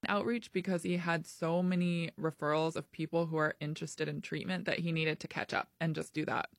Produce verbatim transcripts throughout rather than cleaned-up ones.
outreach because he had so many referrals of people who are interested in treatment that he needed to catch up and just do that.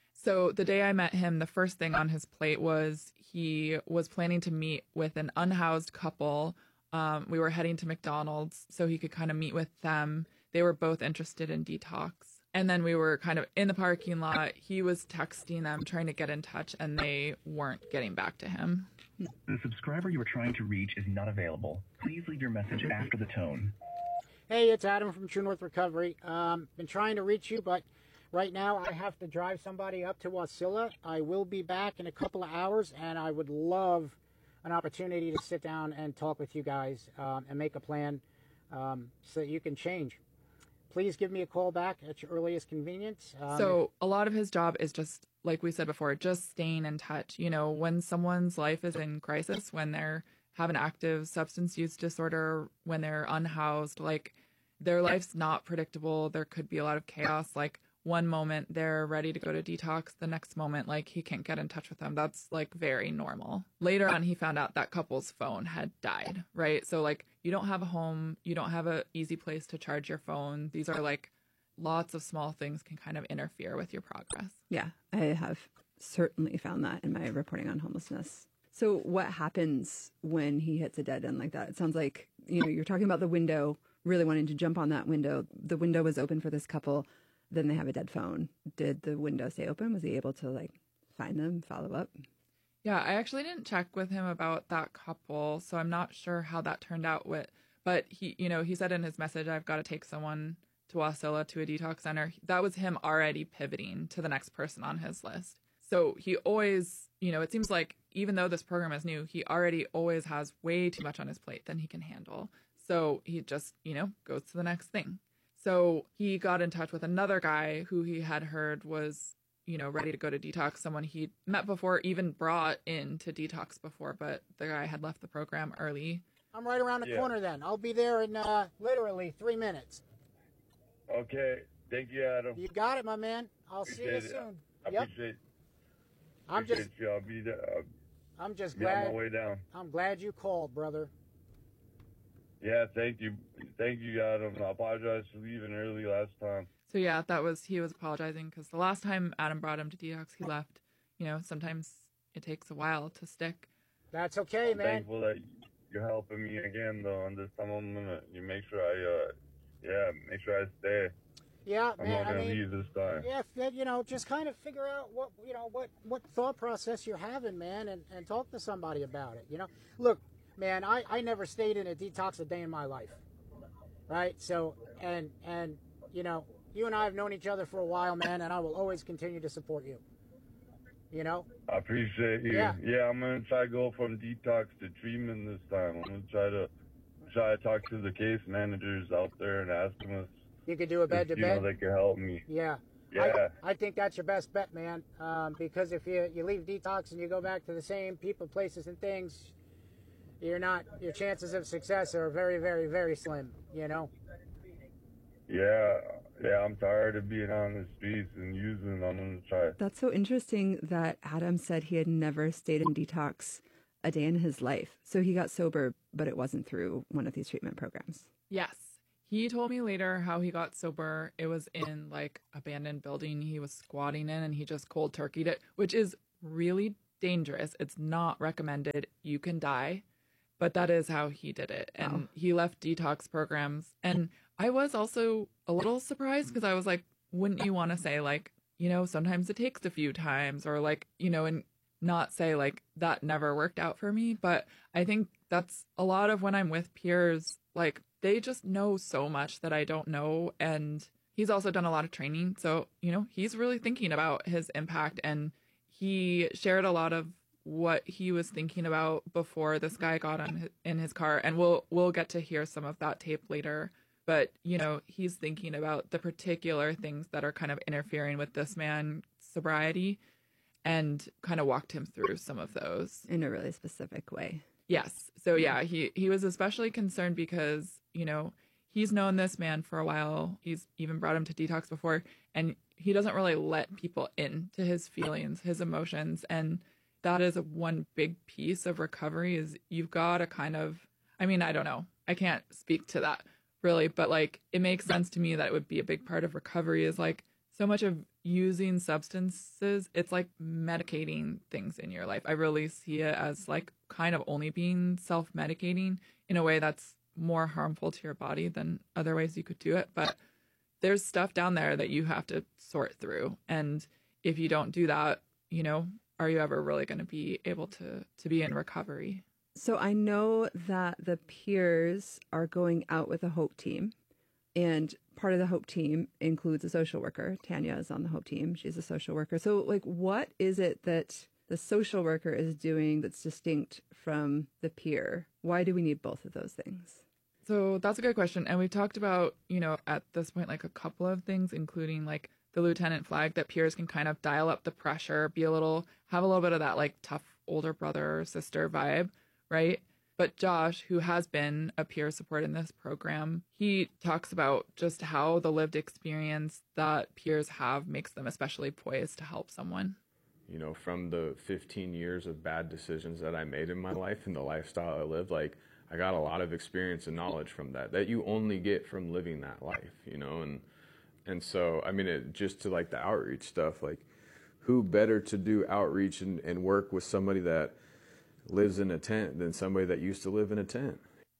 So the day I met him, the first thing on his plate was he was planning to meet with an unhoused couple. Um, we were heading to McDonald's so he could kind of meet with them. They were both interested in detox. And then we were kind of in the parking lot. He was texting them, trying to get in touch, and they weren't getting back to him. The subscriber you are trying to reach is not available. Please leave your message after the tone. Hey, it's Adam from True North Recovery. Um, been trying to reach you, but right now I have to drive somebody up to Wasilla. I will be back in a couple of hours, and I would love an opportunity to sit down and talk with you guys um, and make a plan um, so that you can change. Please give me a call back at your earliest convenience. Um, so a lot of his job is just, like we said before, just staying in touch. You know, when someone's life is in crisis, when they're have an active substance use disorder, when they're unhoused, like their life's not predictable. There could be a lot of chaos. Like one moment they're ready to go to detox. The next moment, like he can't get in touch with them. That's like very normal. Later on, he found out that couple's phone had died, right? So like you don't have a home. You don't have an easy place to charge your phone. These are like lots of small things can kind of interfere with your progress. Yeah, I have certainly found that in my reporting on homelessness. So what happens when he hits a dead end like that? It sounds like, you know, you're talking about the window, really wanting to jump on that window. The window was open for this couple. Then they have a dead phone. Did the window stay open? Was he able to like find them, follow up? Yeah, I actually didn't check with him about that couple, so I'm not sure how that turned out with, but he, you know, he said in his message, I've got to take someone to Wasilla to a detox center. That was him already pivoting to the next person on his list. So he always, you know, it seems like even though this program is new, he already always has way too much on his plate than he can handle. So he just, you know, goes to the next thing. So he got in touch with another guy who he had heard was, you know, ready to go to detox, someone he'd met before, even brought in to detox before, but the guy had left the program early. I'm right around the Yeah. corner then. I'll be there in uh, literally three minutes. Okay. Thank you, Adam. You got it, my man. I'll see you Appreciate it. soon. I Yep. appreciate, I'm appreciate just, you. I'll be there. I'll I'm just be on my glad. way down. I'm glad you called, brother. Yeah, thank you. Thank you, Adam. I apologize for leaving early last time. So yeah, that was, he was apologizing because the last time Adam brought him to detox, he left. You know, sometimes it takes a while to stick. That's okay, I'm man. thankful that you're helping me again, though. And this time I'm gonna, you make sure I, uh, yeah, make sure I stay. Yeah, I'm man. not gonna I mean, leave this time. yeah, f- you know, just kind of figure out what you know, what what thought process you're having, man, and, and talk to somebody about it. You know, look, man, I, I never stayed in a detox a day in my life, right? So, and and you know, you and I have known each other for a while, man, and I will always continue to support you. You know. I appreciate you. Yeah. Yeah, I'm gonna try to go from detox to treatment this time. I'm gonna try to try to talk to the case managers out there and ask them if You could do a bed to if, you know, bed. they can help me. Yeah. Yeah. I, I think that's your best bet, man. Um, because if you, you leave detox and you go back to the same people, places, and things, you're not, your chances of success are very, very, very slim, you know? Yeah, yeah, I'm tired of being on the streets and using. I'm gonna try. That's so interesting that Adam said he had never stayed in detox a day in his life. So he got sober, but it wasn't through one of these treatment programs. Yes. He told me later how he got sober. It was in like abandoned building he was squatting in and he just cold turkeyed it, which is really dangerous. It's not recommended. You can die. But that is how he did it. And Wow. he left detox programs. And I was also a little surprised because I was like, wouldn't you want to say like, you know, sometimes it takes a few times or like, you know, and not say like that never worked out for me. But I think that's a lot of when I'm with peers, like they just know so much that I don't know. And he's also done a lot of training. So, you know, he's really thinking about his impact and he shared a lot of what he was thinking about before this guy got on his, in his car. And we'll, we'll get to hear some of that tape later. But, you know, he's thinking about the particular things that are kind of interfering with this man's sobriety and kind of walked him through some of those. In a really specific way. Yes. So, yeah, he, he was especially concerned because, you know, he's known this man for a while. He's even brought him to detox before. And he doesn't really let people into his feelings, his emotions. And that is one big piece of recovery is you've got to kind of, I mean, I don't know. I can't speak to that really, but like it makes sense to me that it would be a big part of recovery is like so much of using substances, it's like medicating things in your life. I really see it as like kind of only being self-medicating in a way that's more harmful to your body than other ways you could do it. But there's stuff down there that you have to sort through. And if you don't do that, you know, are you ever really going to be able to, to be in recovery? So I know that the peers are going out with a HOPE team, and part of the HOPE team includes a social worker. Tanya is on the HOPE team. She's a social worker. So like, what is it that the social worker is doing that's distinct from the peer? Why do we need both of those things? So that's a good question. And we've talked about, you know, at this point, like a couple of things, including like the lieutenant flag, that peers can kind of dial up the pressure, be a little, have a little bit of that like tough older brother or sister vibe, right? But Josh, who has been a peer support in this program, he talks about just how the lived experience that peers have makes them especially poised to help someone. You know, from the fifteen years of bad decisions that I made in my life and the lifestyle I lived, like I got a lot of experience and knowledge from that, that you only get from living that life, you know? And, and so, I mean, it, just to like the outreach stuff, like who better to do outreach and, and work with somebody that lives in a tent than somebody that used to live in a tent.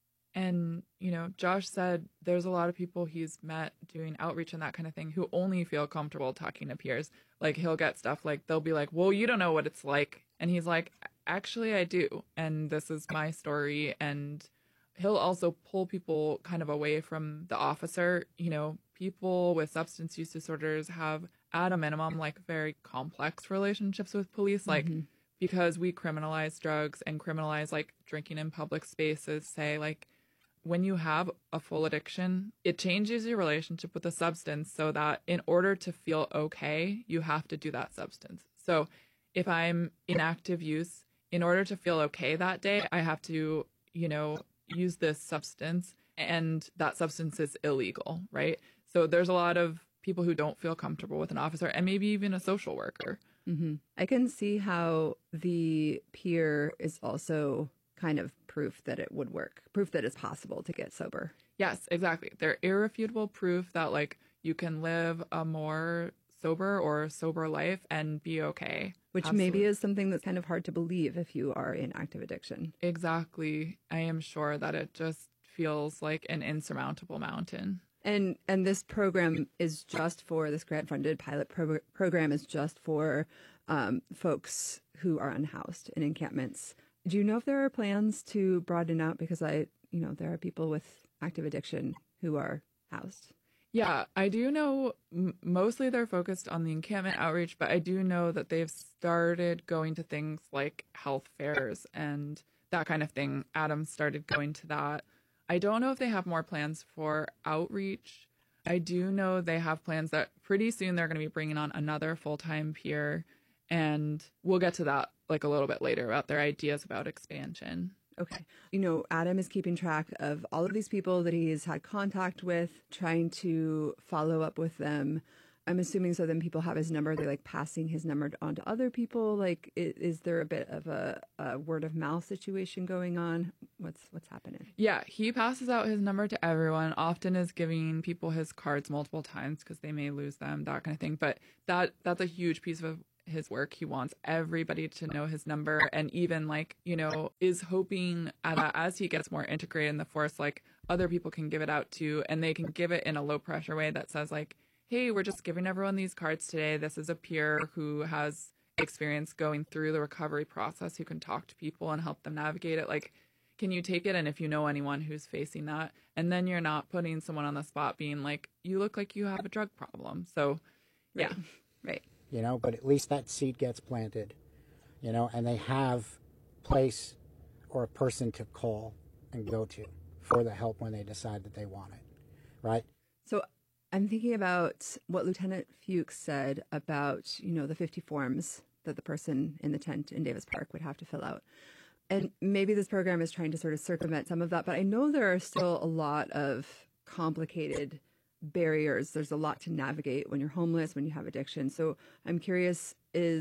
And, you know, Josh said there's a lot of people he's met doing outreach and that kind of thing who only feel comfortable talking to peers. Like he'll get stuff like, they'll be like, well, you don't know what it's like. And he's like, actually, I do. And this is my story. And he'll also pull people kind of away from the officer. You know, people with substance use disorders have at a minimum, like very complex relationships with police. Like, mm-hmm. because we criminalize drugs and criminalize like drinking in public spaces, say like when you have a full addiction, it changes your relationship with the substance so that in order to feel okay, you have to do that substance. So if I'm in active use, in order to feel okay that day, I have to, you know, use this substance, and that substance is illegal, right? So there's a lot of people who don't feel comfortable with an officer and maybe even a social worker. Mm-hmm. I can see how the peer is also kind of proof that it would work, proof that it's possible to get sober. Yes, exactly. They're irrefutable proof that like you can live a more sober or sober life and be okay. Which Absolutely. Maybe is something that's kind of hard to believe if you are in active addiction. Exactly. I am sure that it just feels like an insurmountable mountain. And and this program is just for, this grant-funded pilot pro- program is just for um, folks who are unhoused in encampments. Do you know if there are plans to broaden out? Because I, you know, there are people with active addiction who are housed. Yeah, I do know m- mostly they're focused on the encampment outreach, but I do know that they've started going to things like health fairs and that kind of thing. Adam started going to that. I don't know if they have more plans for outreach. I do know they have plans that pretty soon they're going to be bringing on another full-time peer, and we'll get to that like a little bit later about their ideas about expansion. Okay. You know, Adam is keeping track of all of these people that he's had contact with, trying to follow up with them. I'm assuming so then people have his number. They're like passing his number on to other people. Like, is, is there a bit of a, a word of mouth situation going on? What's what's happening? Yeah, he passes out his number to everyone, often is giving people his cards multiple times because they may lose them, that kind of thing. But that that's a huge piece of his work. He wants everybody to know his number, and even like, you know, is hoping that as he gets more integrated in the force, like other people can give it out too, and they can give it in a low pressure way that says like, hey, we're just giving everyone these cards today. This is a peer who has experience going through the recovery process, who can talk to people and help them navigate it. Like, can you take it? And if you know anyone who's facing that, and then you're not putting someone on the spot being like, you look like you have a drug problem. So yeah, right. right. You know, but at least that seed gets planted, you know, and they have place or a person to call and go to for the help when they decide that they want it, right? So I'm thinking about what Lieutenant Fuchs said about, you know, the fifty forms that the person in the tent in Davis Park would have to fill out. And maybe this program is trying to sort of circumvent some of that, but I know there are still a lot of complicated barriers. There's a lot to navigate when you're homeless, when you have addiction. So I'm curious, is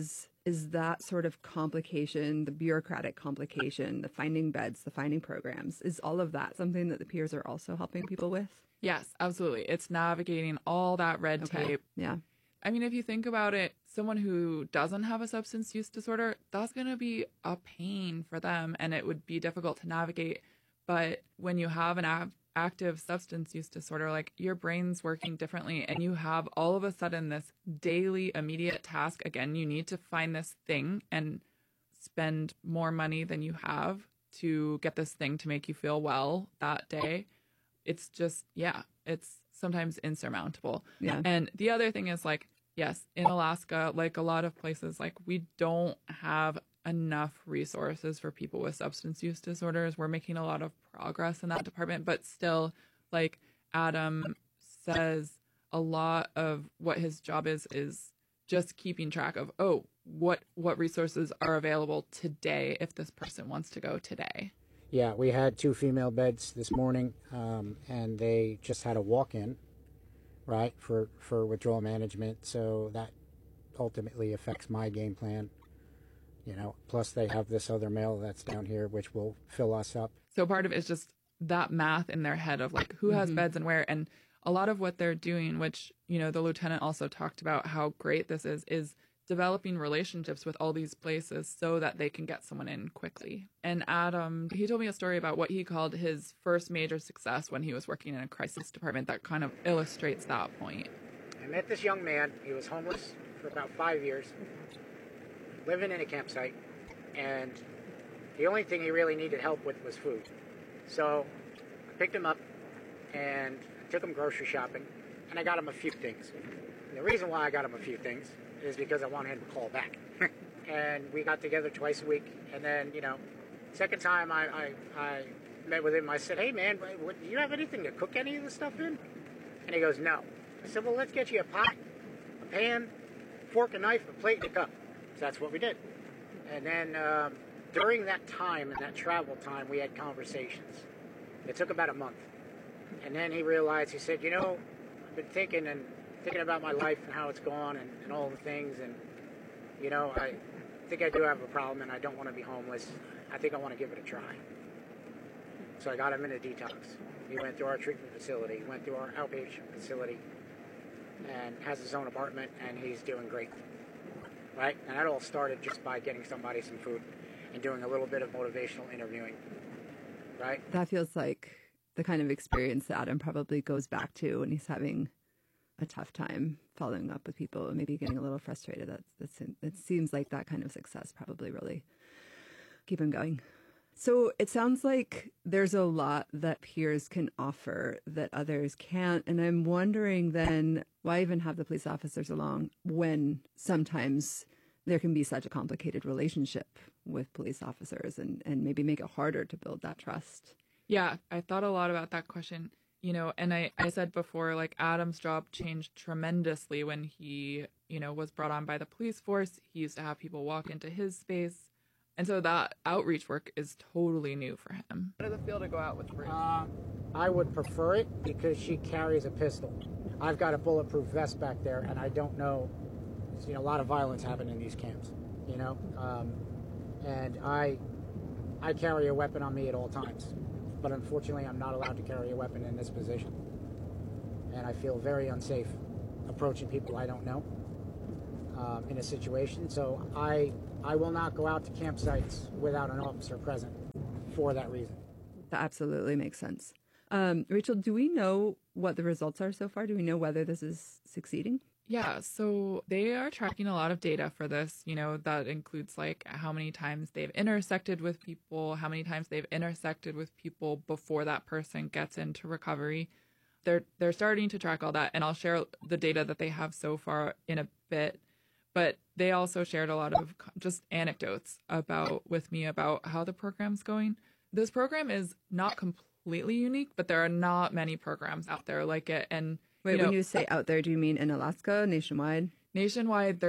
Is that sort of complication, the bureaucratic complication, the finding beds, the finding programs, is all of that something that the peers are also helping people with? Yes, absolutely. It's navigating all that red Okay. tape. Yeah. I mean, if you think about it, someone who doesn't have a substance use disorder, that's going to be a pain for them and it would be difficult to navigate. But when you have an a- active substance use disorder, like your brain's working differently and you have all of a sudden this daily immediate task. Again, you need to find this thing and spend more money than you have to get this thing to make you feel well that day. It's just, yeah, it's sometimes insurmountable. Yeah. And the other thing is like, yes, in Alaska, like a lot of places, like we don't have enough resources for people with substance use disorders. We're making a lot of progress in that department, but still, like Adam says, a lot of what his job is is just keeping track of, oh, what what resources are available today if this person wants to go today. Yeah, we had two female beds this morning, um, and they just had a walk-in, right, for, for withdrawal management. So that ultimately affects my game plan, you know. Plus, they have this other male that's down here, which will fill us up. So part of it is just that math in their head of like who has Mhm. beds and where. And a lot of what they're doing, which, you know, the lieutenant also talked about how great this is, is developing relationships with all these places so that they can get someone in quickly. And Adam, he told me a story about what he called his first major success when he was working in a crisis department that kind of illustrates that point. I met this young man. He was homeless for about five years, living in a campsite, and the only thing he really needed help with was food. So I picked him up and I took him grocery shopping, and I got him a few things. And the reason why I got him a few things is because I wanted him to call back. And we got together twice a week, and then, you know, second time I, I, I met with him, I said, hey man, what, do you have anything to cook any of this stuff in? And he goes, no. I said, well, let's get you a pot, a pan, fork, a knife, a plate, and a cup. So that's what we did. And then um, during that time and that travel time, we had conversations. It took about a month. And then he realized, he said, you know, I've been thinking and thinking about my life and how it's gone and, and all the things. And, you know, I think I do have a problem and I don't want to be homeless. I think I want to give it a try. So I got him in a detox. He went through our treatment facility, went through our outpatient facility, and has his own apartment, and he's doing great. Right? And that all started just by getting somebody some food and doing a little bit of motivational interviewing. Right? That feels like the kind of experience that Adam probably goes back to when he's having a tough time following up with people and maybe getting a little frustrated. That's, that's it seems like that kind of success probably really keep him going. So it sounds like there's a lot that peers can offer that others can't. And I'm wondering then, why even have the police officers along when sometimes there can be such a complicated relationship with police officers and, and maybe make it harder to build that trust? Yeah, I thought a lot about that question, you know, and I, I said before, like Adam's job changed tremendously when he, you know, was brought on by the police force. He used to have people walk into his space. And so that outreach work is totally new for him. How does it feel to go out with Bruce? Uh, I would prefer it because she carries a pistol. I've got a bulletproof vest back there, and I don't know, you know, a lot of violence happen in these camps, you know, um, and I, I carry a weapon on me at all times, but unfortunately I'm not allowed to carry a weapon in this position, and I feel very unsafe approaching people I don't know um, in a situation, so I, I will not go out to campsites without an officer present for that reason. That absolutely makes sense. Um, Rachel, do we know what the results are so far? Do we know whether this is succeeding? Yeah, so they are tracking a lot of data for this. You know, that includes like how many times they've intersected with people, how many times they've intersected with people before that person gets into recovery. They're they're starting to track all that, and I'll share the data that they have so far in a bit. But they also shared a lot of just anecdotes about with me about how the program's going. This program is not completely unique, but there are not many programs out there like it. And Wait, you know, when you say out there, do you mean in Alaska, nationwide? nationwide, there,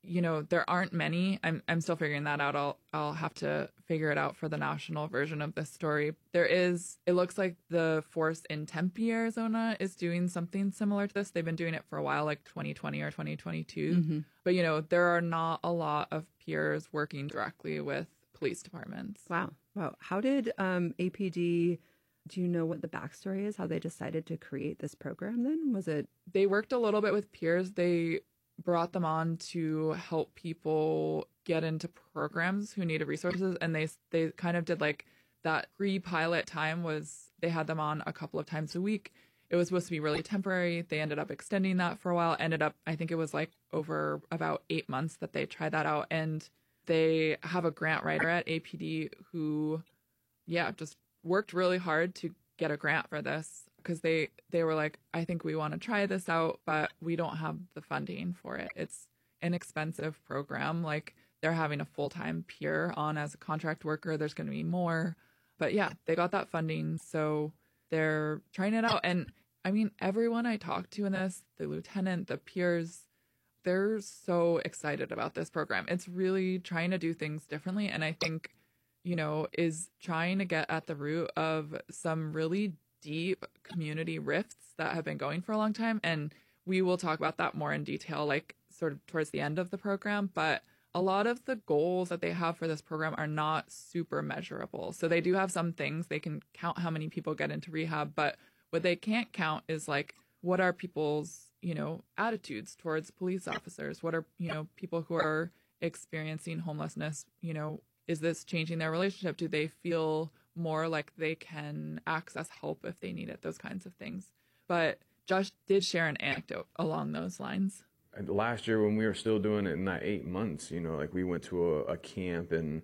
you know, there aren't many. I'm I'm still figuring that out. I'll I'll have to figure it out for the national version of this story. There is, it looks like the force in Tempe, Arizona is doing something similar to this. They've been doing it for a while, like twenty twenty or twenty twenty-two. Mm-hmm. But, you know, there are not a lot of peers working directly with police departments. Wow. Wow. How did um, A P D, do you know what the backstory is? How they decided to create this program then? Was it? They worked a little bit with peers. They brought them on to help people get into programs who needed resources. And they, they kind of did like that pre-pilot time was they had them on a couple of times a week. It was supposed to be really temporary. They ended up extending that for a while. Ended up, I think it was like over about eight months that they tried that out. And they have a grant writer at A P D who, yeah, just worked really hard to get a grant for this because they, they were like, I think we want to try this out, but we don't have the funding for it. It's an expensive program. Like they're having a full-time peer on as a contract worker. There's going to be more. But yeah, they got that funding. So they're trying it out. And I mean, everyone I talked to in this, the lieutenant, the peers, they're so excited about this program. It's really trying to do things differently. And I think, you know, is trying to get at the root of some really deep community rifts that have been going for a long time. And we will talk about that more in detail, like sort of towards the end of the program. But a lot of the goals that they have for this program are not super measurable. So they do have some things. They can count how many people get into rehab, but what they can't count is like, what are people's, you know, attitudes towards police officers? What are, you know, people who are experiencing homelessness, you know, is this changing their relationship? Do they feel more like they can access help if they need it? Those kinds of things. But Josh did share an anecdote along those lines. Last year when we were still doing it in that eight months, you know, like we went to a, a camp and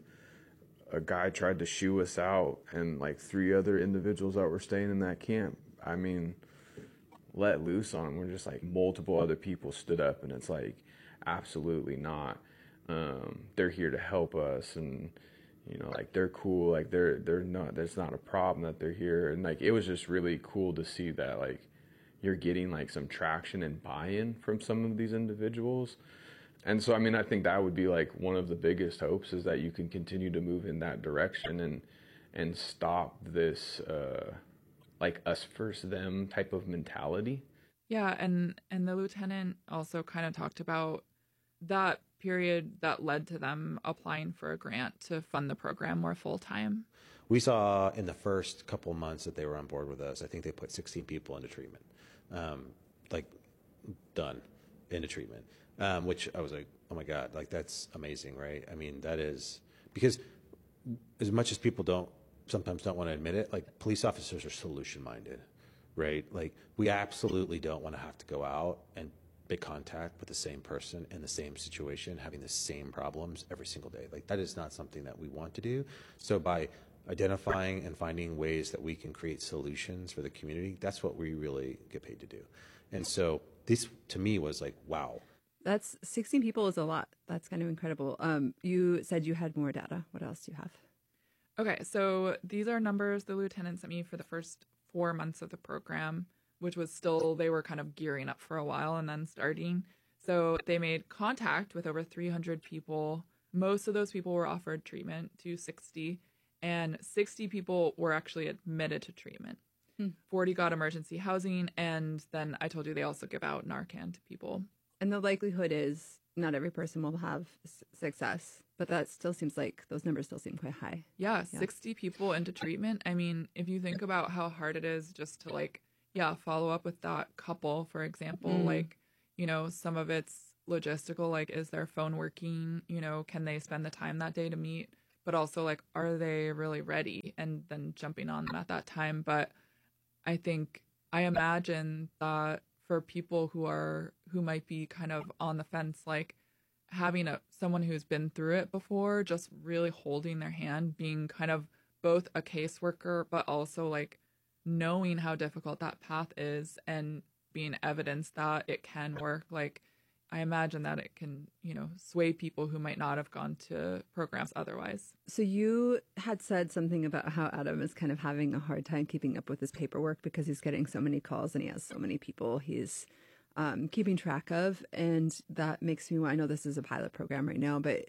a guy tried to shoo us out and like three other individuals that were staying in that camp, I mean, let loose on them. We're just like multiple other people stood up and it's like, absolutely not. Um, they're here to help us and, you know, like they're cool. Like they're, they're not, there's not a problem that they're here. And like, it was just really cool to see that like, you're getting like some traction and buy-in from some of these individuals. And so, I mean, I think that would be like one of the biggest hopes is that you can continue to move in that direction and, and stop this, uh, like us first them type of mentality. Yeah. And, and the lieutenant also kind of talked about that period that led to them applying for a grant to fund the program more full time. We saw in the first couple months that they were on board with us, I think they put sixteen people into treatment. Um, like done into treatment, um, which I was like, oh my God, like that's amazing, right? I mean, that is because as much as people don't sometimes don't want to admit it, like police officers are solution minded, right? Like we absolutely don't want to have to go out and make contact with the same person in the same situation, having the same problems every single day. Like that is not something that we want to do. So by identifying and finding ways that we can create solutions for the community, that's what we really get paid to do. And so this to me was like, wow. That's sixteen people is a lot. That's kind of incredible. Um, you said you had more data. What else do you have? Okay, so these are numbers the lieutenant sent me for the first four months of the program, which was still, they were kind of gearing up for a while and then starting. So they made contact with over three hundred people. Most of those people were offered treatment, to sixty, and sixty people were actually admitted to treatment. Hmm. forty got emergency housing, and then I told you they also give out Narcan to people. And the likelihood is not every person will have s- success, but that still seems like those numbers still seem quite high. Yeah, Yeah. sixty people into treatment. I mean, if you think about how hard it is just to like, yeah, follow up with that couple, for example, Mm. like, you know, some of it's logistical, like, is their phone working? You know, can they spend the time that day to meet? But also, like, are they really ready? And then jumping on them at that time. But I think, I imagine that for people who are, who might be kind of on the fence, like having a, someone who's been through it before, just really holding their hand, being kind of both a caseworker, but also like knowing how difficult that path is and being evidence that it can work. Like, I imagine that it can, you know, sway people who might not have gone to programs otherwise. So you had said something about how Adam is kind of having a hard time keeping up with his paperwork because he's getting so many calls and he has so many people he's um, keeping track of. And that makes me, I know this is a pilot program right now, but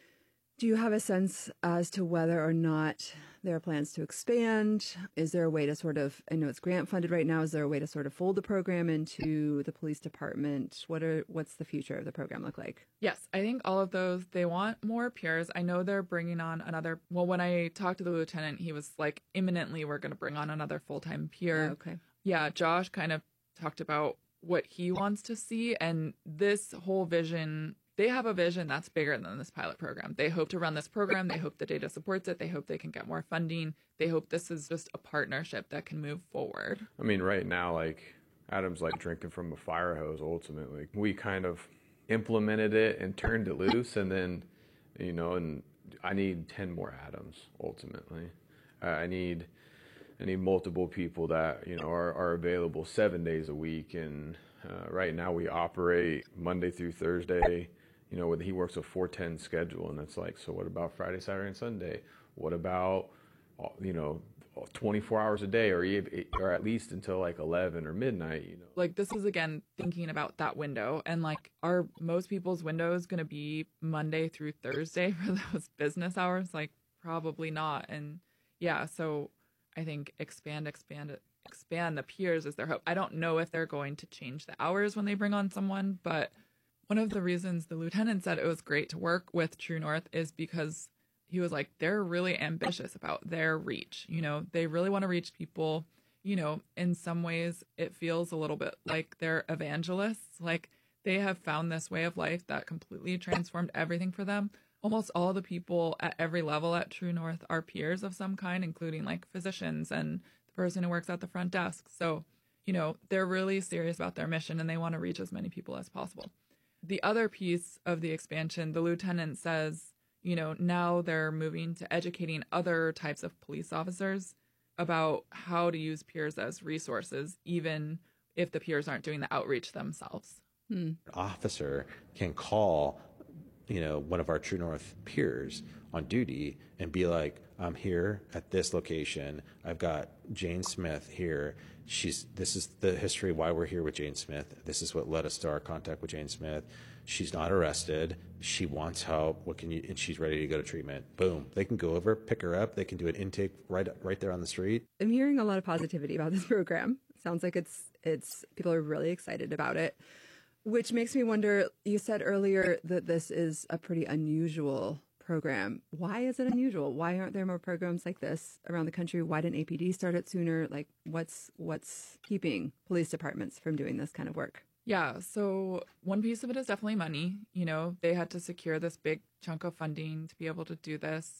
do you have a sense as to whether or not there are plans to expand? Is there a way to sort of, I know it's grant funded right now, is there a way to sort of fold the program into the police department? What are, what's the future of the program look like? Yes, I think all of those, they want more peers. I know they're bringing on another, well, when I talked to the lieutenant, he was like, imminently, we're going to bring on another full-time peer. Oh, okay. Yeah, Josh kind of talked about what he wants to see, and this whole vision, they have a vision that's bigger than this pilot program. They hope to run this program. They hope the data supports it. They hope they can get more funding. They hope this is just a partnership that can move forward. I mean, right now, like, Adam's like drinking from a fire hose, ultimately. We kind of implemented it and turned it loose, and then, you know, and I need ten more Adams, ultimately. Uh, I need... I need multiple people that, you know, are, are available seven days a week. And uh, right now we operate Monday through Thursday, you know, with, he works a four ten schedule. And it's like, so what about Friday, Saturday, and Sunday? What about, you know, twenty-four hours a day, or or at least until like eleven or midnight, you know? Like, this is, again, thinking about that window. And like, are most people's window is going to be Monday through Thursday for those business hours? Like, probably not. And yeah, so I think expand, expand, expand the peers is their hope. I don't know if they're going to change the hours when they bring on someone, but one of the reasons the lieutenant said it was great to work with True North is because he was like, they're really ambitious about their reach. You know, they really want to reach people. You know, in some ways it feels a little bit like they're evangelists. Like, they have found this way of life that completely transformed everything for them. Almost all the people at every level at True North are peers of some kind, including like physicians and the person who works at the front desk. So, you know, they're really serious about their mission and they want to reach as many people as possible. The other piece of the expansion, the lieutenant says, you know, now they're moving to educating other types of police officers about how to use peers as resources, even if the peers aren't doing the outreach themselves. Hmm. An officer can call, you know, one of our True North peers on duty and be like, I'm here at this location. I've got Jane Smith here. She's, this is the history why we're here with Jane Smith. This is what led us to our contact with Jane Smith. She's not arrested. She wants help. What can you, and she's ready to go to treatment. Boom. They can go over, pick her up. They can do an intake right, right there on the street. I'm hearing a lot of positivity about this program. Sounds like it's, it's, people are really excited about it. Which makes me wonder, you said earlier that this is a pretty unusual program. Why is it unusual? Why aren't there more programs like this around the country? Why didn't A P D start it sooner? Like, what's what's keeping police departments from doing this kind of work? Yeah, so one piece of it is definitely money. You know, they had to secure this big chunk of funding to be able to do this.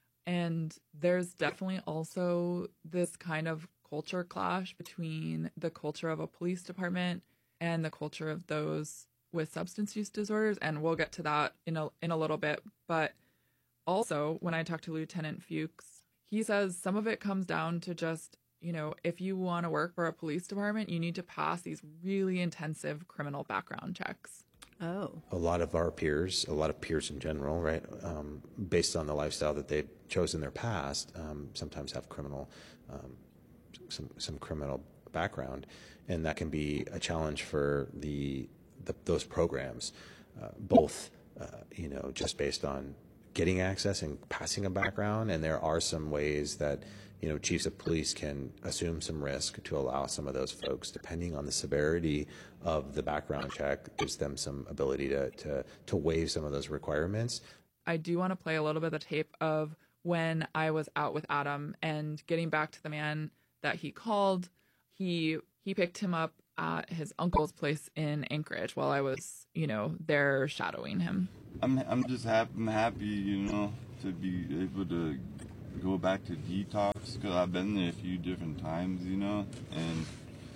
And there's definitely also this kind of culture clash between the culture of a police department and the culture of those with substance use disorders, and we'll get to that in a in a little bit. But also, when I talked to Lieutenant Fuchs, he says some of it comes down to just, you know, if you want to work for a police department, you need to pass these really intensive criminal background checks. Oh. A lot of our peers, a lot of peers in general, right, um, based on the lifestyle that they've chosen in their past, um, sometimes have criminal, um, some some criminal background, and that can be a challenge for the, the those programs, uh, both uh, you know, just based on getting access and passing a background. And there are some ways that, you know, chiefs of police can assume some risk to allow some of those folks, depending on the severity of the background check, gives them some ability to to to waive some of those requirements. I do want to play a little bit of the tape of when I was out with Adam, and getting back to the man that he called. He he picked him up at his uncle's place in Anchorage while I was, you know, there shadowing him. I'm I'm just happy, I'm happy, you know, to be able to go back to detox, because I've been there a few different times, you know, and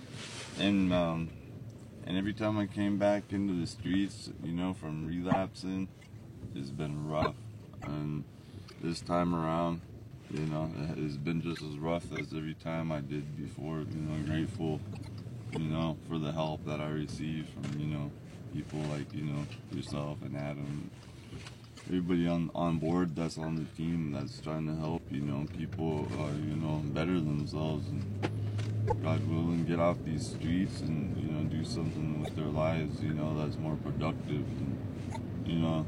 and um and every time I came back into the streets, you know, from relapsing, it's been rough. And this time around, you know, it's been just as rough as every time I did before. You know, grateful, you know, for the help that I received from, you know, people like, you know, yourself and Adam. Everybody on, on board that's on the team that's trying to help, you know, people, uh, you know, better themselves. And God willing, get off these streets and, you know, do something with their lives, you know, that's more productive and, you know,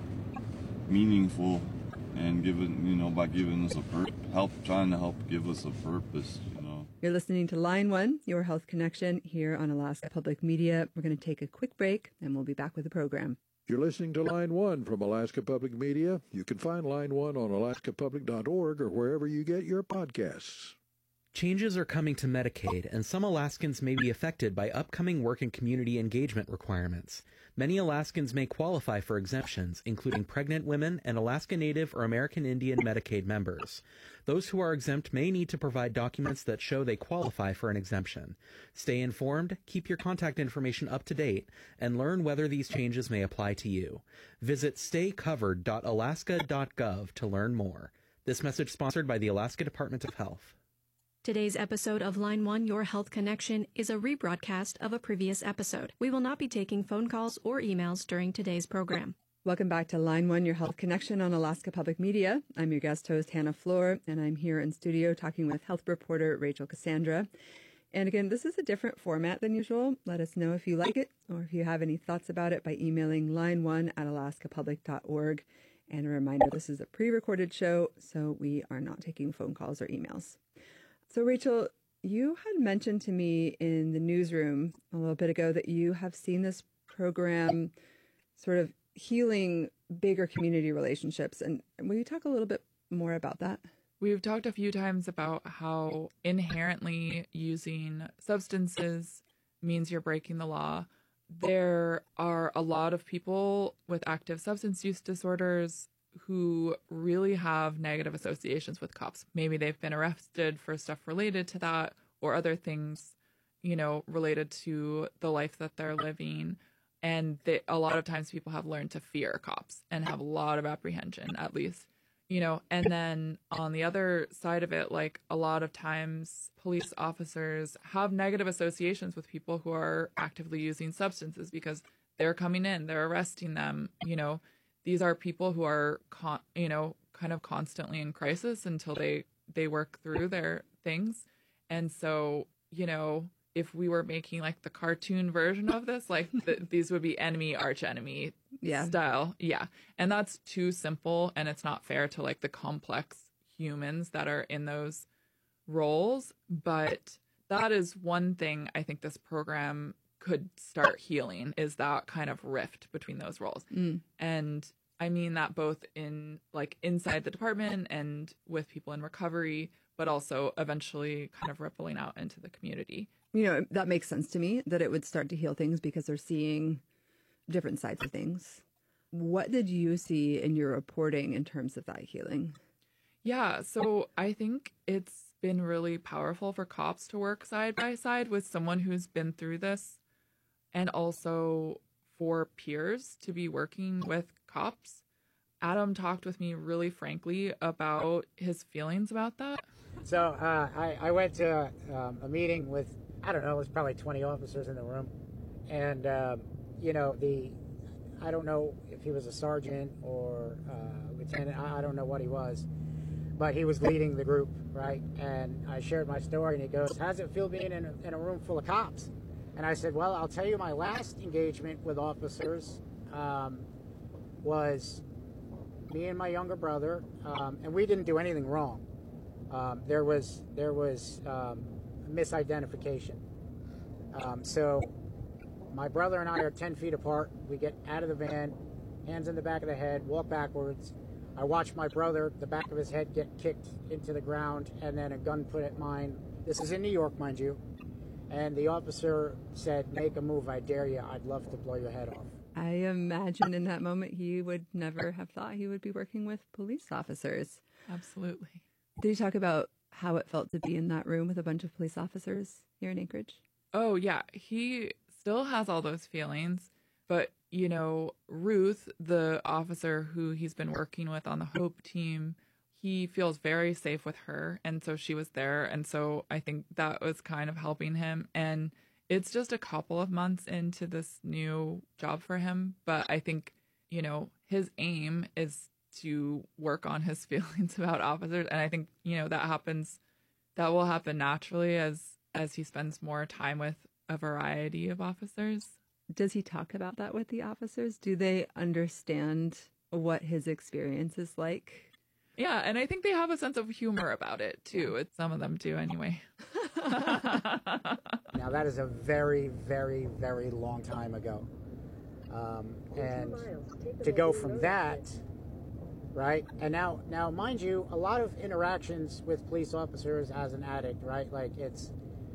meaningful, and giving, you know, by giving us a pur- help, trying to help give us a purpose, you know. You're listening to Line One, Your Health Connection, here on Alaska Public Media. We're going to take a quick break, and we'll be back with the program. You're listening to Line One from Alaska Public Media. You can find Line One on alaska public dot org or wherever you get your podcasts. Changes are coming to Medicaid, and some Alaskans may be affected by upcoming work and community engagement requirements. Many Alaskans may qualify for exemptions, including pregnant women and Alaska Native or American Indian Medicaid members. Those who are exempt may need to provide documents that show they qualify for an exemption. Stay informed, keep your contact information up to date, and learn whether these changes may apply to you. Visit stay covered dot alaska dot gov to learn more. This message sponsored by the Alaska Department of Health. Today's episode of Line One, Your Health Connection, is a rebroadcast of a previous episode. We will not be taking phone calls or emails during today's program. Welcome back to Line One, Your Health Connection on Alaska Public Media. I'm your guest host, Hannah Floor, and I'm here in studio talking with health reporter Rachel Cassandra. And again, this is a different format than usual. Let us know if you like it or if you have any thoughts about it by emailing line one at alaska public dot org. And a reminder, this is a pre-recorded show, so we are not taking phone calls or emails. So, Rachel, you had mentioned to me in the newsroom a little bit ago that you have seen this program sort of healing bigger community relationships. And will you talk a little bit more about that? We've talked a few times about how inherently using substances means you're breaking the law. There are a lot of people with active substance use disorders who really have negative associations with cops. Maybe they've been arrested for stuff related to that or other things, you know, related to the life that they're living. And they, a lot of times people have learned to fear cops and have a lot of apprehension, at least, you know. And then on the other side of it, like a lot of times police officers have negative associations with people who are actively using substances because they're coming in, they're arresting them, you know. These are people who are, con- you know, kind of constantly in crisis until they, they work through their things. And so, you know, if we were making like the cartoon version of this, like the, these would be enemy, arch enemy yeah. style. Yeah. And that's too simple. And it's not fair to like the complex humans that are in those roles. But that is one thing I think this program could start healing, is that kind of rift between those roles. Mm. And I mean that both in like inside the department and with people in recovery, but also eventually kind of rippling out into the community. You know, that makes sense to me that it would start to heal things because they're seeing different sides of things. What did you see in your reporting in terms of that healing? Yeah, so I think it's been really powerful for cops to work side by side with someone who's been through this, and also for peers to be working with cops. Adam talked with me really frankly about his feelings about that. So uh, I, I went to um, a meeting with, I don't know, it was probably twenty officers in the room. And, um, you know, the, I don't know if he was a sergeant or uh, lieutenant, I, I don't know what he was, but he was leading the group, right? And I shared my story, and he goes, how does it feel being in a, in a room full of cops? And I said, well, I'll tell you, my last engagement with officers um, was me and my younger brother, um, and we didn't do anything wrong. Um, there was there was um, misidentification. Um, so my brother and I are ten feet apart. We get out of the van, hands in the back of the head, walk backwards. I watch my brother, the back of his head get kicked into the ground, and then a gun put at mine. This is in New York, mind you. And the officer said, make a move, I dare you. I'd love to blow your head off. I imagine in that moment he would never have thought he would be working with police officers. Absolutely. Did you talk about how it felt to be in that room with a bunch of police officers here in Anchorage? Oh, yeah. He still has all those feelings. But, you know, Ruth, the officer who he's been working with on the HOPE team, he feels very safe with her. And so she was there. And so I think that was kind of helping him. And it's just a couple of months into this new job for him. But I think, you know, his aim is to work on his feelings about officers. And I think, you know, that happens, that will happen naturally as as he spends more time with a variety of officers. Does he talk about that with the officers? Do they understand what his experience is like? Yeah, and I think they have a sense of humor about it, too. It's, some of them do, anyway. Now, that is a very, very, very long time ago. Um, and to go from that, right? And now, now, mind you, a lot of interactions with police officers as an addict, right? Like, it's,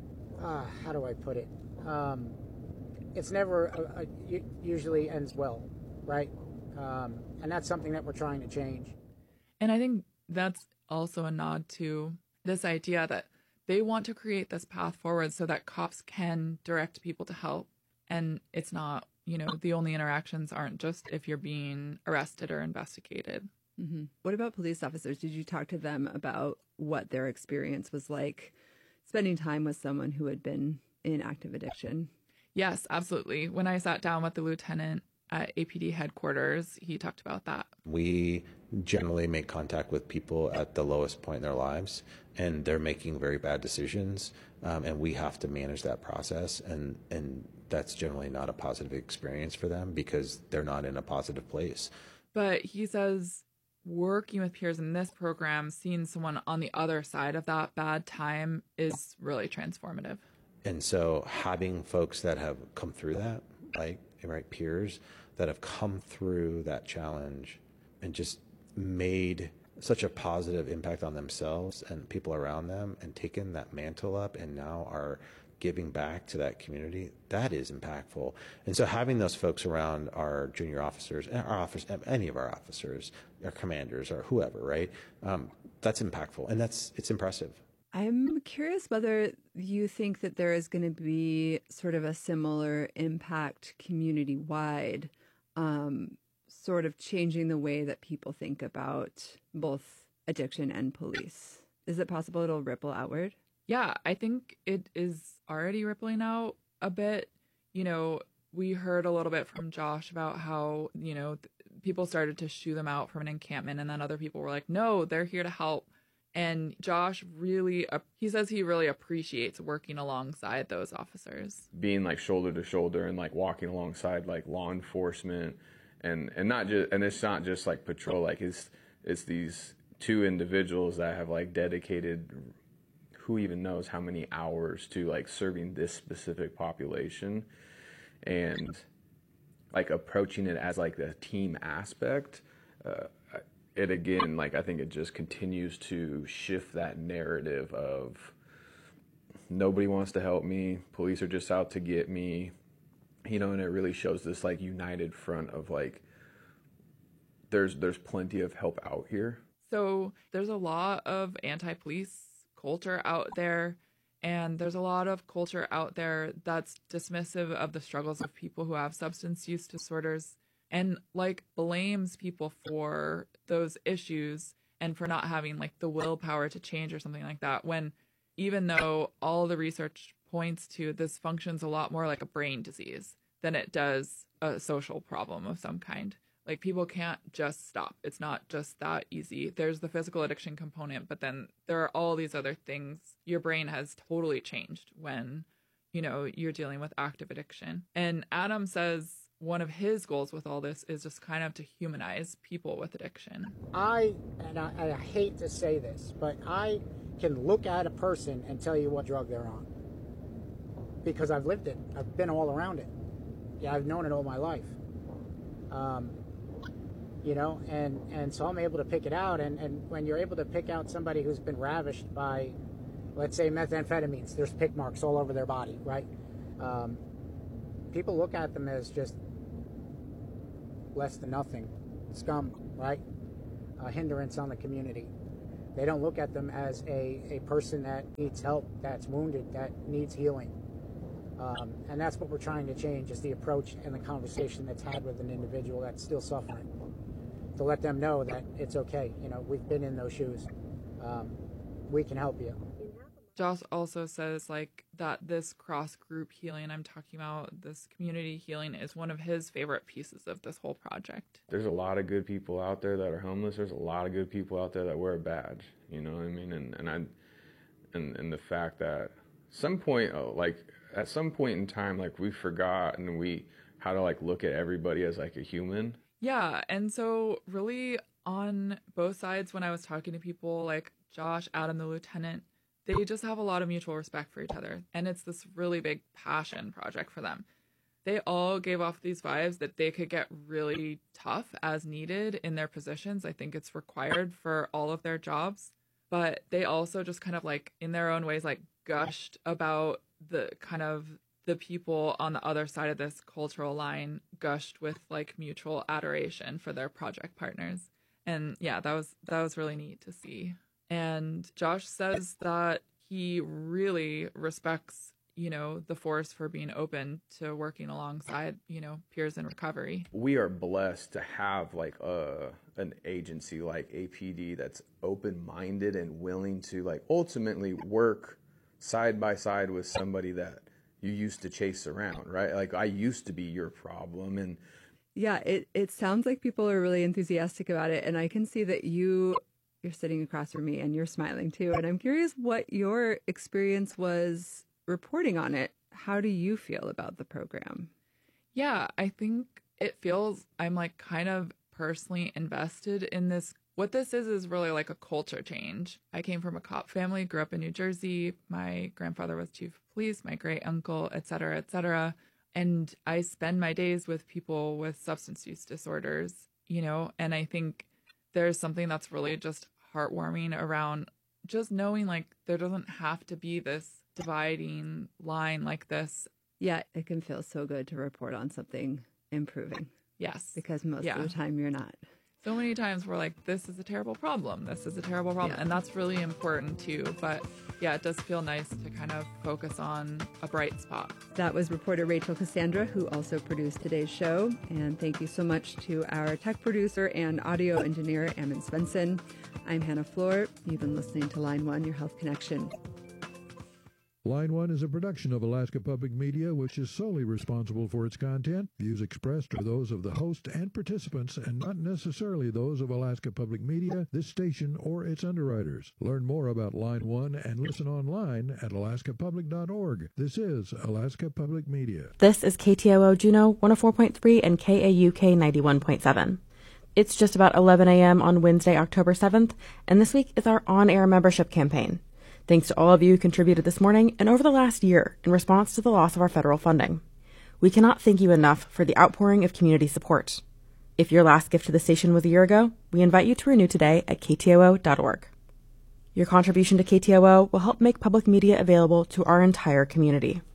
uh, how do I put it? Um, it's never, a, a, usually ends well, right? Um, and that's something that we're trying to change. And I think that's also a nod to this idea that they want to create this path forward so that cops can direct people to help. And it's not, you know, the only interactions aren't just if you're being arrested or investigated. Mm-hmm. What about police officers? Did you talk to them about what their experience was like spending time with someone who had been in active addiction? Yes, absolutely. When I sat down with the lieutenant at A P D headquarters, he talked about that. We generally make contact with people at the lowest point in their lives, and they're making very bad decisions, um, and we have to manage that process, and, and that's generally not a positive experience for them because they're not in a positive place. But he says working with peers in this program, seeing someone on the other side of that bad time is really transformative. And so having folks that have come through that, like, right, peers that have come through that challenge and just made such a positive impact on themselves and people around them and taken that mantle up and now are giving back to that community, that is impactful. And so having those folks around our junior officers, our officers, any of our officers, our commanders or whoever, right, um, that's impactful and that's it's impressive. I'm curious whether you think that there is going to be sort of a similar impact community-wide, um, sort of changing the way that people think about both addiction and police. Is it possible it'll ripple outward? Yeah, I think it is already rippling out a bit. You know, we heard a little bit from Josh about how, you know, th- people started to shoo them out from an encampment, and then other people were like, no, they're here to help. And Josh really, uh, he says he really appreciates working alongside those officers. Being like shoulder to shoulder and like walking alongside like law enforcement and, and not just, and it's not just like patrol, like it's, it's these two individuals that have like dedicated, who even knows how many hours to like serving this specific population and like approaching it as like the team aspect. Uh, It again, like I think it just continues to shift that narrative of nobody wants to help me, police are just out to get me, you know, and it really shows this like united front of like there's there's plenty of help out here. So there's a lot of anti-police culture out there, and there's a lot of culture out there that's dismissive of the struggles of people who have substance use disorders. And like blames people for those issues and for not having like the willpower to change or something like that, when even though all the research points to this functions a lot more like a brain disease than it does a social problem of some kind. Like people can't just stop. It's not just that easy. There's the physical addiction component, but then there are all these other things. Your brain has totally changed when, you know, you're dealing with active addiction. And Adam says one of his goals with all this is just kind of to humanize people with addiction. I, and I, I hate to say this, but I can look at a person and tell you what drug they're on. Because I've lived it. I've been all around it. Yeah, I've known it all my life. Um, you know, and, and so I'm able to pick it out. And, and when you're able to pick out somebody who's been ravished by, let's say, methamphetamines, there's pick marks all over their body, right? Um, people look at them as just less than nothing, scum, right? A hindrance on the community. They don't look at them as a, a person that needs help, that's wounded, that needs healing. Um, and that's what we're trying to change, is the approach and the conversation that's had with an individual that's still suffering. To let them know that it's okay. You know, we've been in those shoes. Um, we can help you. Josh also says like that this cross-group healing I'm talking about, this community healing, is one of his favorite pieces of this whole project. There's a lot of good people out there that are homeless. There's a lot of good people out there that wear a badge. You know what I mean? And and I and and the fact that some point, oh, like at some point in time, like we forgot and we how to like look at everybody as like a human. Yeah, and so really on both sides, when I was talking to people like Josh, Adam, the lieutenant, they just have a lot of mutual respect for each other, and it's this really big passion project for them. They all gave off these vibes that they could get really tough as needed in their positions. I think it's required for all of their jobs. But they also just kind of like in their own ways, like gushed about the kind of the people on the other side of this cultural line, gushed with like mutual adoration for their project partners. And yeah, that was that was really neat to see. And Josh says that he really respects, you know, the force for being open to working alongside, you know, peers in recovery. We are blessed to have like a an agency like A P D that's open-minded and willing to like ultimately work side by side with somebody that you used to chase around, right? Like I used to be your problem. And yeah, it, it sounds like people are really enthusiastic about it. And I can see that you, you're sitting across from me and you're smiling too. And I'm curious what your experience was reporting on it. How do you feel about the program? Yeah, I think it feels I'm like kind of personally invested in this. What this is is really like a culture change. I came from a cop family, grew up in New Jersey. My grandfather was chief of police, my great uncle, et cetera, et cetera. And I spend my days with people with substance use disorders, you know, and I think there's something that's really just heartwarming around just knowing like there doesn't have to be this dividing line like this. Yeah, it can feel so good to report on something improving. Yes. Because most yeah. of the time you're not. So many times we're like, this is a terrible problem. This is a terrible problem. Yeah. And that's really important too. But yeah, it does feel nice to kind of focus on a bright spot. That was reporter Rachel Cassandra, who also produced today's show. And thank you so much to our tech producer and audio engineer, Ammon Svensson. I'm Hannah Floor. You've been listening to Line One, Your Health Connection. Line One is a production of Alaska Public Media, which is solely responsible for its content. Views expressed are those of the host and participants, and not necessarily those of Alaska Public Media, this station, or its underwriters. Learn more about Line One and listen online at alaska public dot org. This is Alaska Public Media. This is K T O O Juneau one oh four point three and K A U K ninety-one point seven. It's just about eleven a.m. on Wednesday, October seventh, and this week is our on-air membership campaign. Thanks to all of you who contributed this morning and over the last year in response to the loss of our federal funding. We cannot thank you enough for the outpouring of community support. If your last gift to the station was a year ago, we invite you to renew today at K T O O dot org. Your contribution to K T O O will help make public media available to our entire community.